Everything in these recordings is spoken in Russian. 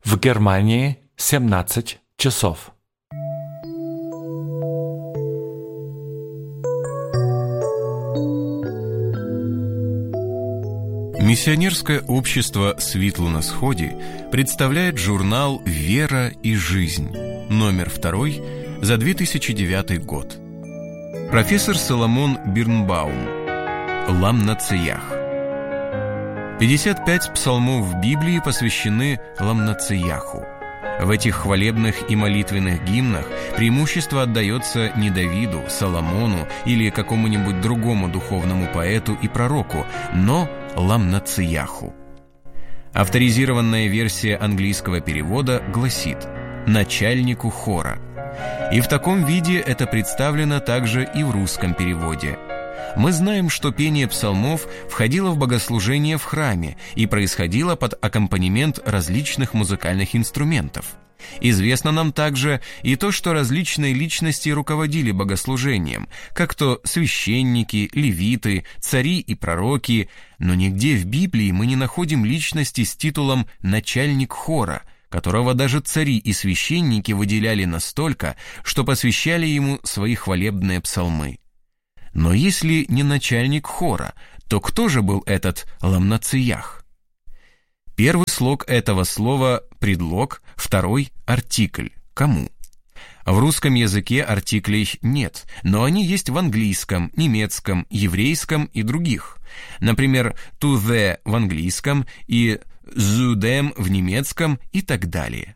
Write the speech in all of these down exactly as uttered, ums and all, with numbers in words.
В Германии семнадцать часов. Миссионерское общество «Світло на Сході» представляет журнал «Вера и жизнь», номер второй за две тысячи девятый год. Профессор Соломон Бирнбаум. Ламнацеях. пятьдесят пять псалмов в Библии посвящены Ламнацеяху. В этих хвалебных и молитвенных гимнах преимущество отдается не Давиду, Соломону или какому-нибудь другому духовному поэту и пророку, но Ламнацеяху. Авторизированная версия английского перевода гласит «начальнику хора». И в таком виде это представлено также и в русском переводе. Мы знаем, что пение псалмов входило в богослужение в храме и происходило под аккомпанемент различных музыкальных инструментов. Известно нам также и то, что различные личности руководили богослужением, как то священники, левиты, цари и пророки, но нигде в Библии мы не находим личности с титулом «начальник хора», которого даже цари и священники выделяли настолько, что посвящали ему свои хвалебные псалмы. Но если не начальник хора, то кто же был этот Ламнацеях? Первый слог этого слова – предлог, второй – артикль. Кому? В русском языке артиклей нет, но они есть в английском, немецком, еврейском и других. Например, to the в английском и zu dem в немецком и так далее.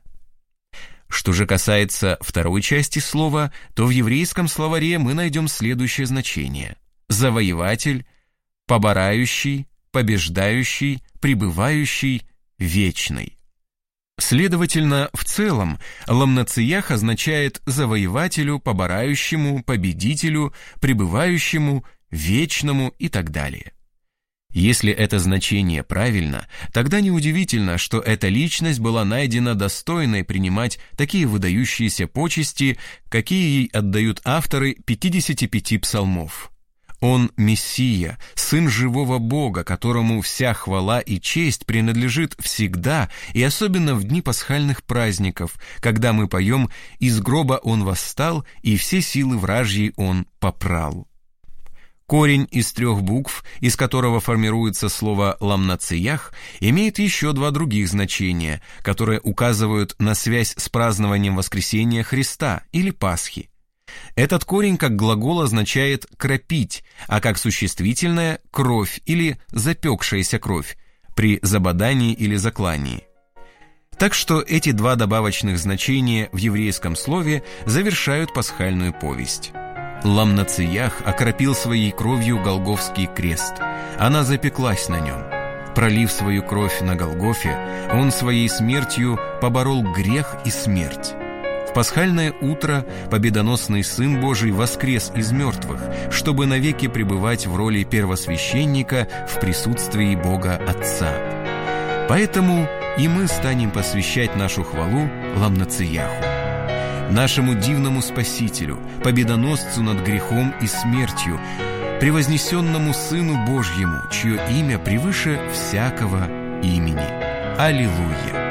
Что же касается второй части слова, то в еврейском словаре мы найдем следующее значение: завоеватель, поборающий, побеждающий, пребывающий, вечный. Следовательно, в целом, Ламнацеях означает завоевателю, поборающему, победителю, пребывающему, вечному и так далее. Если это значение правильно, тогда неудивительно, что эта личность была найдена достойной принимать такие выдающиеся почести, какие ей отдают авторы пятидесяти пяти псалмов. Он Мессия, Сын живого Бога, которому вся хвала и честь принадлежит всегда и особенно в дни пасхальных праздников, когда мы поем «Из гроба он восстал, и все силы вражьи он попрал». Корень из трех букв, из которого формируется слово «ламнацеях», имеет еще два других значения, которые указывают на связь с празднованием воскресения Христа или Пасхи. Этот корень как глагол означает «кропить», а как существительное – «кровь» или «запекшаяся кровь» при забодании или заклании. Так что эти два добавочных значения в еврейском слове завершают пасхальную повесть. Ламнацеях окропил своей кровью Голгофский крест. Она запеклась на нем. Пролив свою кровь на Голгофе, он своей смертью поборол грех и смерть. В пасхальное утро победоносный Сын Божий воскрес из мертвых, чтобы навеки пребывать в роли первосвященника в присутствии Бога Отца. Поэтому и мы станем посвящать нашу хвалу Ламнацеяху, нашему дивному Спасителю, победоносцу над грехом и смертью, превознесенному Сыну Божьему, чье имя превыше всякого имени. Аллилуйя!